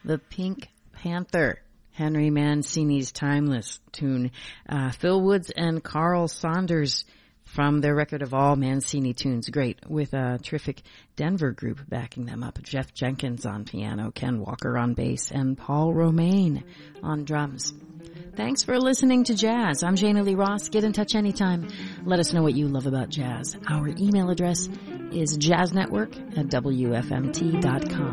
the Pink Panther, Henry Mancini's timeless tune. Phil Woods and Carl Saunders from their record of all Mancini tunes. Great, with a terrific Denver group backing them up. Jeff Jenkins on piano, Ken Walker on bass, and Paul Romaine on drums. Thanks for listening to Jazz. I'm Jana Lee Ross. Get in touch anytime. Let us know what you love about jazz. Our email address is jazznetwork@wfmt.com.